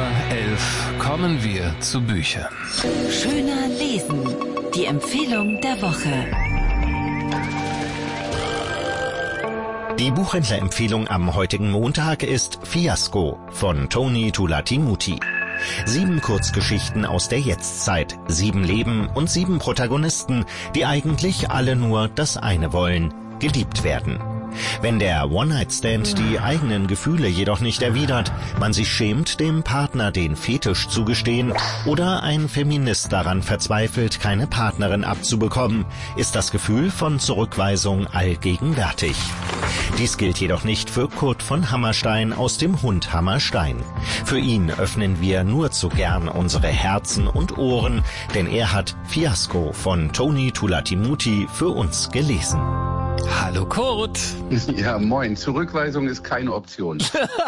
11 kommen wir zu Büchern. Schöner lesen. Die Empfehlung der Woche. Die Buchhändlerempfehlung am heutigen Montag ist Fiasko von Tony Tulatimuti. 7 Kurzgeschichten aus der Jetztzeit, 7 Leben und 7 Protagonisten, die eigentlich alle nur das eine wollen: geliebt werden. Wenn der One-Night-Stand die eigenen Gefühle jedoch nicht erwidert, man sich schämt, dem Partner den Fetisch zu gestehen oder ein Feminist daran verzweifelt, keine Partnerin abzubekommen, ist das Gefühl von Zurückweisung allgegenwärtig. Dies gilt jedoch nicht für Kurt von Hammerstein aus dem Hund Hammerstein. Für ihn öffnen wir nur zu gern unsere Herzen und Ohren, denn er hat Fiasko von Tony Tulatimuti für uns gelesen. Hallo Kurt. Ja, moin. Zurückweisung ist keine Option.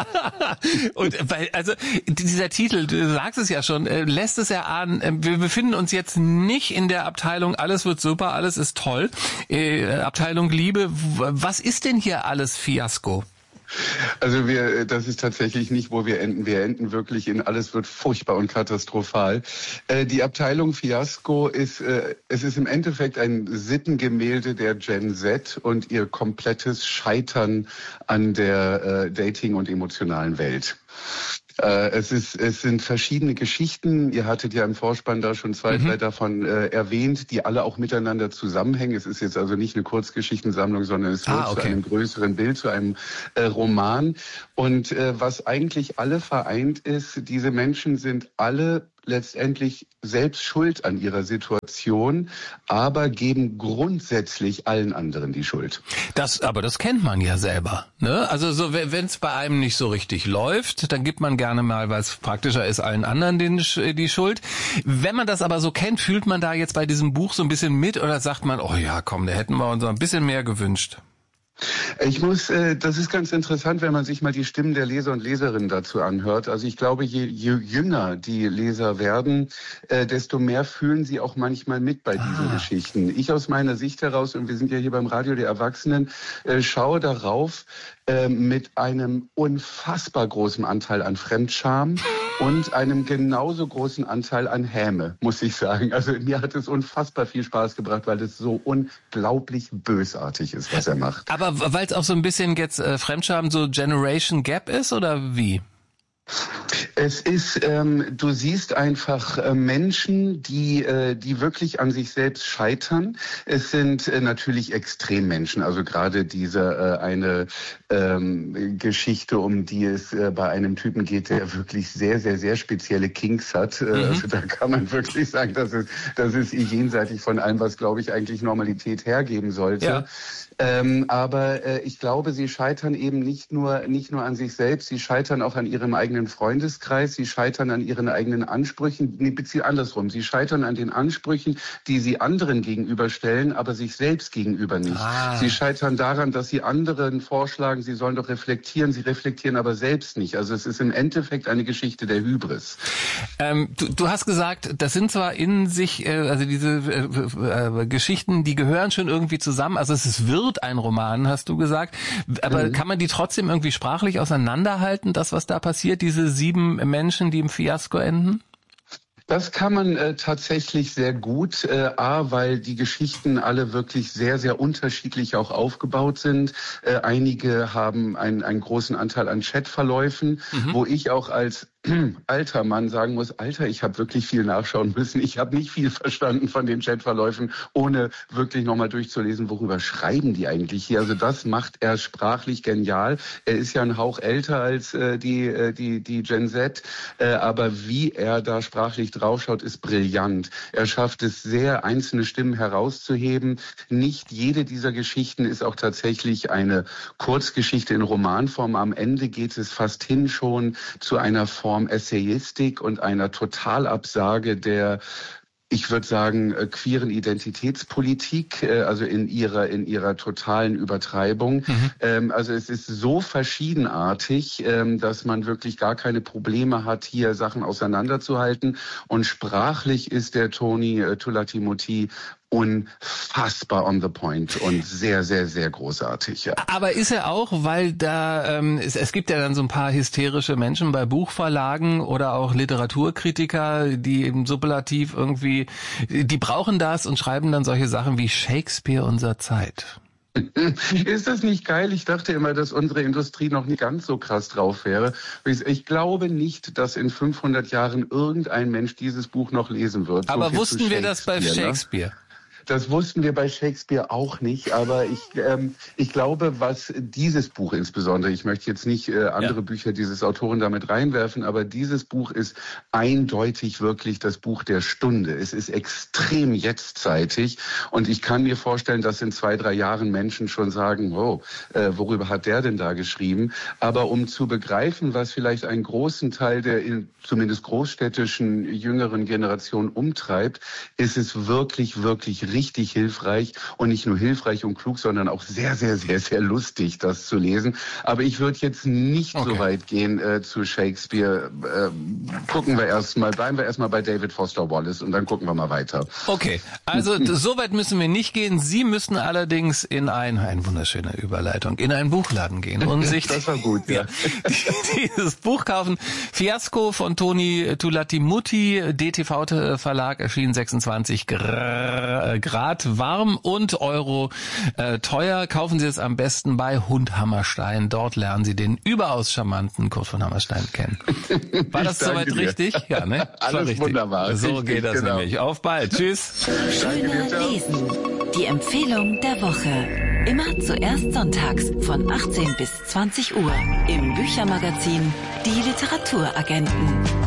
Und also dieser Titel, du sagst es ja schon, lässt es erahnen, wir befinden uns jetzt nicht in der Abteilung alles wird super, alles ist toll, Abteilung Liebe. Was ist denn hier alles Fiasko? Also das ist tatsächlich nicht, wo wir enden. Wir enden wirklich in alles wird furchtbar und katastrophal. Die Abteilung Fiasko es ist im Endeffekt ein Sittengemälde der Gen Z und ihr komplettes Scheitern an der Dating- und emotionalen Welt. Es sind verschiedene Geschichten. Ihr hattet ja im Vorspann da schon 2, 3 davon erwähnt, die alle auch miteinander zusammenhängen. Es ist jetzt also nicht eine Kurzgeschichtensammlung, sondern es wird zu einem größeren Bild, zu einem Roman. Und was eigentlich alle vereint ist, diese Menschen sind alle letztendlich selbst schuld an ihrer Situation, aber geben grundsätzlich allen anderen die Schuld. Aber das kennt man ja selber, ne? Also so, wenn es bei einem nicht so richtig läuft, dann gibt man gerne mal, weil es praktischer ist, allen anderen die Schuld. Wenn man das aber so kennt, fühlt man da jetzt bei diesem Buch so ein bisschen mit oder sagt man, oh ja, komm, da hätten wir uns ein bisschen mehr gewünscht? Das ist ganz interessant, wenn man sich mal die Stimmen der Leser und Leserinnen dazu anhört. Also ich glaube, je jünger die Leser werden, desto mehr fühlen sie auch manchmal mit bei diesen Geschichten. Ich aus meiner Sicht heraus, und wir sind ja hier beim Radio der Erwachsenen, schaue darauf mit einem unfassbar großen Anteil an Fremdscham und einem genauso großen Anteil an Häme, muss ich sagen. Also mir hat es unfassbar viel Spaß gebracht, weil es so unglaublich bösartig ist, was er macht. Aber weil es auch so ein bisschen jetzt Fremdscham so Generation Gap ist, oder wie? Es ist, du siehst einfach Menschen, die wirklich an sich selbst scheitern. Es sind natürlich Extremmenschen, also gerade diese eine Geschichte, um die es bei einem Typen geht, der wirklich sehr, sehr, sehr spezielle Kinks hat. Also da kann man wirklich sagen, das ist jenseitig von allem, was, glaube ich, eigentlich Normalität hergeben sollte. Ja. Aber ich glaube, sie scheitern eben nicht nur an sich selbst, sie scheitern auch an ihrem eigenen Freundeskreis, sie scheitern an ihren eigenen Ansprüchen, beziehungsweise andersrum, sie scheitern an den Ansprüchen, die sie anderen gegenüberstellen, aber sich selbst gegenüber nicht. Sie scheitern daran, dass sie anderen vorschlagen, sie sollen doch reflektieren, sie reflektieren aber selbst nicht. Also es ist im Endeffekt eine Geschichte der Hybris. Du hast gesagt, das sind zwar in sich, also diese Geschichten, die gehören schon irgendwie zusammen, also es wird ein Roman, hast du gesagt, aber kann man die trotzdem irgendwie sprachlich auseinanderhalten, das, was da passiert, diese 7 Menschen, die im Fiasko enden? Das kann man tatsächlich sehr gut, weil die Geschichten alle wirklich sehr, sehr unterschiedlich auch aufgebaut sind. Einige haben einen großen Anteil an Chatverläufen, wo ich auch als alter Mann sagen muss, Alter, ich habe wirklich viel nachschauen müssen. Ich habe nicht viel verstanden von den Chatverläufen, ohne wirklich nochmal durchzulesen, worüber schreiben die eigentlich hier. Also das macht er sprachlich genial. Er ist ja ein Hauch älter als die Gen Z, aber wie er da sprachlich draufschaut, ist brillant. Er schafft es sehr, einzelne Stimmen herauszuheben. Nicht jede dieser Geschichten ist auch tatsächlich eine Kurzgeschichte in Romanform. Am Ende geht es fast hin schon zu einer Form Essayistik und einer Totalabsage der, ich würde sagen, queeren Identitätspolitik, also in ihrer totalen Übertreibung. Also es ist so verschiedenartig, dass man wirklich gar keine Probleme hat, hier Sachen auseinanderzuhalten. Und sprachlich ist der Tony Tulatimuti unfassbar on the point und sehr, sehr, sehr großartig. Ja. Aber ist er auch, weil da es gibt ja dann so ein paar hysterische Menschen bei Buchverlagen oder auch Literaturkritiker, die eben superlativ irgendwie, die brauchen das und schreiben dann solche Sachen wie Shakespeare unserer Zeit. Ist das nicht geil? Ich dachte immer, dass unsere Industrie noch nicht ganz so krass drauf wäre. Ich glaube nicht, dass in 500 Jahren irgendein Mensch dieses Buch noch lesen wird. Aber wussten wir das bei Shakespeare? Ne? Das wussten wir bei Shakespeare auch nicht, aber ich glaube, was dieses Buch insbesondere, ich möchte jetzt nicht andere Bücher dieses Autoren damit reinwerfen, aber dieses Buch ist eindeutig wirklich das Buch der Stunde. Es ist extrem jetztzeitig und ich kann mir vorstellen, dass in 2-3 Jahren Menschen schon sagen, oh, worüber hat der denn da geschrieben? Aber um zu begreifen, was vielleicht einen großen Teil der zumindest großstädtischen jüngeren Generation umtreibt, ist es wirklich, wirklich richtig hilfreich und nicht nur hilfreich und klug, sondern auch sehr, sehr, sehr, sehr lustig, das zu lesen. Aber ich würde jetzt nicht so weit gehen zu Shakespeare. Bleiben wir erstmal bei David Foster Wallace und dann gucken wir mal weiter. Okay, also so weit müssen wir nicht gehen. Sie müssen allerdings in eine wunderschöne Überleitung, in einen Buchladen gehen und sich das war gut, ja. dieses Buch kaufen. Fiasko von Tony Tulatimuti, DTV Verlag, erschienen 26 Grad warm und Euro teuer. Kaufen Sie es am besten bei Hund Hammerstein. Dort lernen Sie den überaus charmanten Kurt von Hammerstein kennen. War das soweit richtig? Ja, ne? Alles richtig. Wunderbar. So richtig, geht das nämlich. Auf bald. Tschüss. Schöner Lesen. Die Empfehlung der Woche. Immer zuerst sonntags von 18 bis 20 Uhr im Büchermagazin Die Literaturagenten.